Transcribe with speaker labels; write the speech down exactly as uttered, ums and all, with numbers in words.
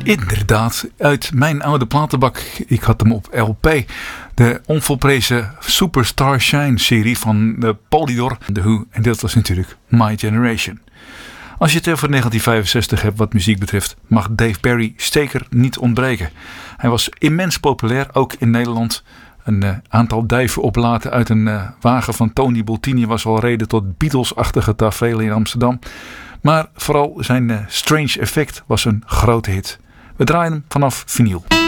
Speaker 1: Inderdaad, uit mijn oude platenbak. Ik had hem op L P. De onvolprezen Superstar Shine serie van de Polydor, The Who. En dat was natuurlijk My Generation. Als je het over negentien vijfenzestig hebt wat muziek betreft, mag Dave Berry zeker niet ontbreken. Hij was immens populair, ook in Nederland. Een uh, aantal duiven oplaten uit een uh, wagen van Tony Bottini was al reden tot Beatles-achtige tafereelen in Amsterdam. Maar vooral zijn uh, Strange Effect was een grote hit. We draaien hem vanaf vinyl.